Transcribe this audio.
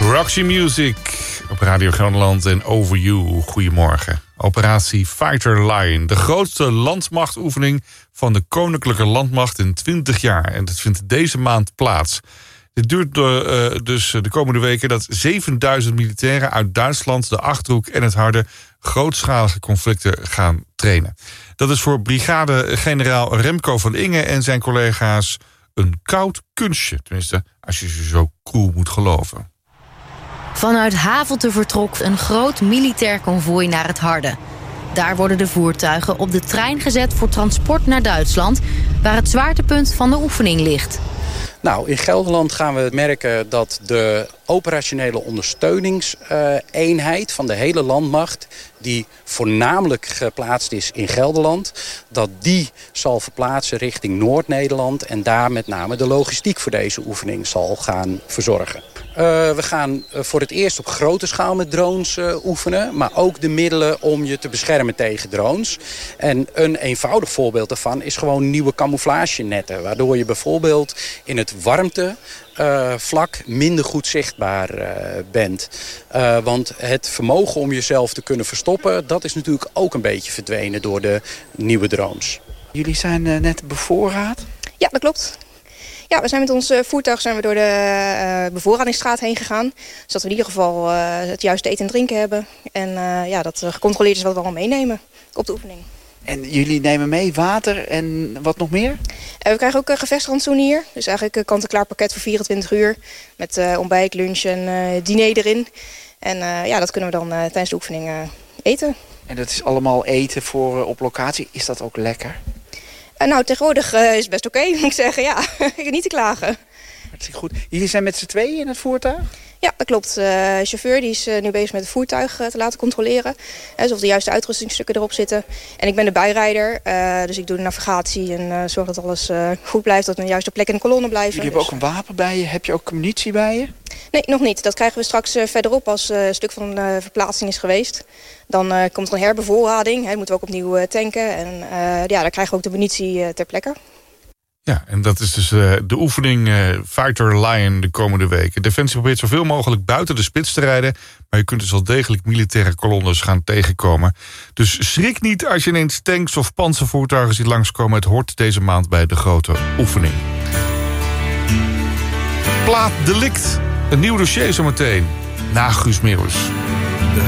Roxy Music op Radio Gelderland en Over You. Goedemorgen. Operatie Fighter Lion. De grootste landmachtoefening van de Koninklijke Landmacht in 20 jaar. En dat vindt deze maand plaats. Het duurt dus de komende weken dat 7000 militairen uit Duitsland, de Achterhoek en het Harde grootschalige conflicten gaan trainen. Dat is voor brigade-generaal Remco van Ingen en zijn collega's een koud kunstje. Tenminste, als je ze zo cool moet geloven. Vanuit Havelte vertrok een groot militair konvooi naar het Harde. Daar worden de voertuigen op de trein gezet voor transport naar Duitsland, waar het zwaartepunt van de oefening ligt. Nou, in Gelderland gaan we merken dat de operationele ondersteuningseenheid van de hele landmacht, die voornamelijk geplaatst is in Gelderland, dat die zal verplaatsen richting Noord-Nederland en daar met name de logistiek voor deze oefening zal gaan verzorgen. We gaan voor het eerst op grote schaal met drones oefenen, maar ook de middelen om je te beschermen tegen drones. En een eenvoudig voorbeeld daarvan is gewoon nieuwe camouflagenetten, waardoor je bijvoorbeeld in het warmtevlak minder goed zichtbaar bent. Want het vermogen om jezelf te kunnen verstoppen, dat is natuurlijk ook een beetje verdwenen door de nieuwe drones. Jullie zijn net bevoorraad? Ja, dat klopt. Ja, we zijn met ons voertuig door de bevoorradingsstraat heen gegaan. Zodat we in ieder geval het juiste eten en drinken hebben. En dat gecontroleerd is wat we allemaal meenemen op de oefening. En jullie nemen mee water en wat nog meer? We krijgen ook gevechtsrantsoenen hier. Dus eigenlijk een kant-en-klaar pakket voor 24 uur. Met ontbijt, lunch en diner erin. En dat kunnen we dan tijdens de oefening eten. En dat is allemaal eten voor op locatie. Is dat ook lekker? Nou, tegenwoordig is het best oké, moet ik zeggen. Ja, ik heb niet te klagen. Hartstikke goed. Jullie zijn met z'n tweeën in het voertuig? Ja, dat klopt. De chauffeur die is nu bezig met het voertuig te laten controleren. Dus of de juiste uitrustingstukken erop zitten. En ik ben de bijrijder, dus ik doe de navigatie en zorg dat alles goed blijft. Dat we de juiste plek in de kolonne blijven. Jullie hebben ook een wapen bij je. Heb je ook munitie bij je? Nee, nog niet. Dat krijgen we straks verderop als een stuk van de verplaatsing is geweest. Dan komt er een herbevoorrading. Moeten we ook opnieuw tanken. En daar krijgen we ook de munitie ter plekke. Ja, en dat is dus de oefening Fighter Lion de komende weken. Defensie probeert zoveel mogelijk buiten de spits te rijden, maar je kunt dus wel degelijk militaire kolonnes gaan tegenkomen. Dus schrik niet als je ineens tanks of panzervoertuigen ziet langskomen. Het hoort deze maand bij de grote oefening. Plaat Delict. Een nieuw dossier zometeen. Na Guus Meeuwis.